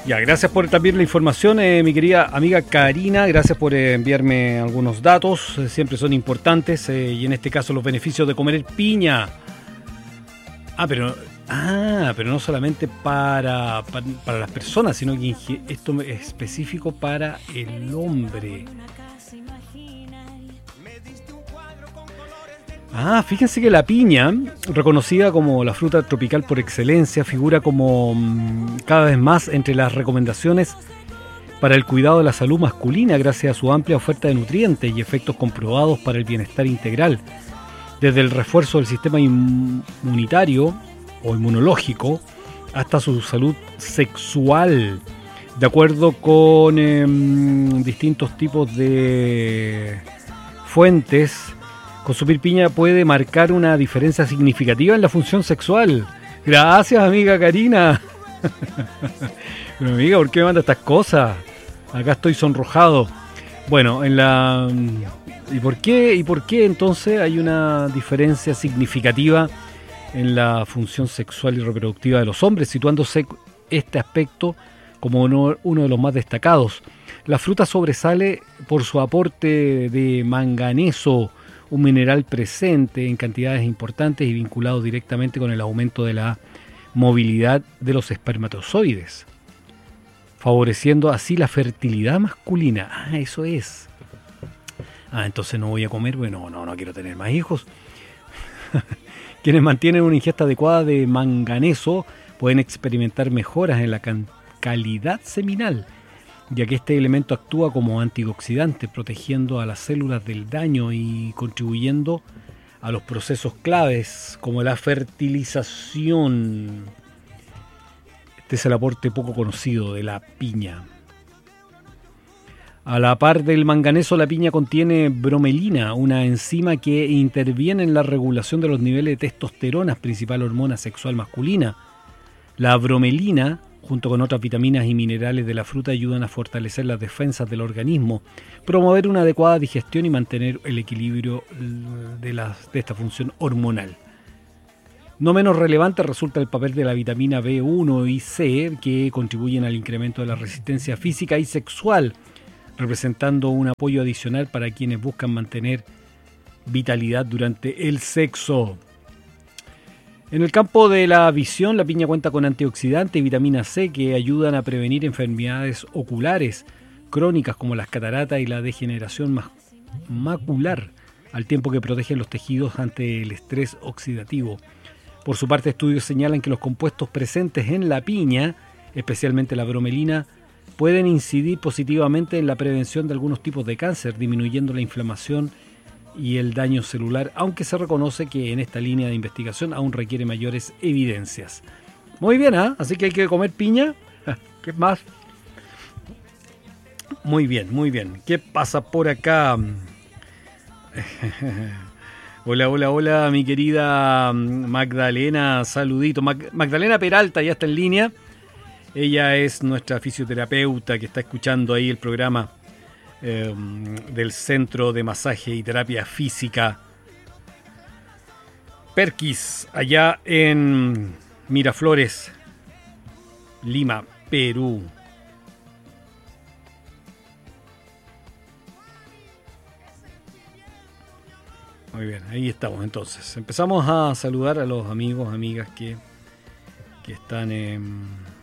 Ya, gracias por también la información, mi querida amiga Karina. Gracias por enviarme algunos datos. Siempre son importantes. Y en este caso los beneficios de comer piña. Pero no solamente para las personas, sino que esto es específico para el hombre. Fíjense que la piña, reconocida como la fruta tropical por excelencia, figura como cada vez más entre las recomendaciones para el cuidado de la salud masculina gracias a su amplia oferta de nutrientes y efectos comprobados para el bienestar integral, desde el refuerzo del sistema inmunitario o inmunológico hasta su salud sexual, de acuerdo con distintos tipos de fuentes. Consumir piña puede marcar una diferencia significativa en la función sexual. Gracias, amiga Karina. Pero amiga, ¿por qué me manda estas cosas? Acá estoy sonrojado. Bueno, ¿Y por qué entonces hay una diferencia significativa en la función sexual y reproductiva de los hombres, situándose este aspecto como uno de los más destacados? La fruta sobresale por su aporte de manganeso, un mineral presente en cantidades importantes y vinculado directamente con el aumento de la movilidad de los espermatozoides, favoreciendo así la fertilidad masculina. Eso es. Entonces no voy a comer, bueno, no quiero tener más hijos. Quienes mantienen una ingesta adecuada de manganeso pueden experimentar mejoras en la calidad seminal, ya que este elemento actúa como antioxidante, protegiendo a las células del daño y contribuyendo a los procesos claves como la fertilización. Este es el aporte poco conocido de la piña. A la par del manganeso, la piña contiene bromelina, una enzima que interviene en la regulación de los niveles de testosterona, principal hormona sexual masculina. La bromelina, junto con otras vitaminas y minerales de la fruta, ayudan a fortalecer las defensas del organismo, promover una adecuada digestión y mantener el equilibrio de esta función hormonal. No menos relevante resulta el papel de la vitamina B1 y C, que contribuyen al incremento de la resistencia física y sexual, representando un apoyo adicional para quienes buscan mantener vitalidad durante el sexo. En el campo de la visión, la piña cuenta con antioxidantes y vitamina C que ayudan a prevenir enfermedades oculares crónicas como las cataratas y la degeneración macular, al tiempo que protegen los tejidos ante el estrés oxidativo. Por su parte, estudios señalan que los compuestos presentes en la piña, especialmente la bromelina, pueden incidir positivamente en la prevención de algunos tipos de cáncer, disminuyendo la inflamación y el daño celular, aunque se reconoce que en esta línea de investigación aún requiere mayores evidencias. Muy bien, así que hay que comer piña. ¿Qué más? Muy bien. ¿Qué pasa por acá? Hola, mi querida Magdalena, saludito. Magdalena Peralta ya está en línea. Ella es nuestra fisioterapeuta que está escuchando ahí el programa del Centro de Masaje y Terapia Física Perquis, allá en Miraflores, Lima, Perú. Muy bien, ahí estamos entonces. Empezamos a saludar a los amigos, amigas que están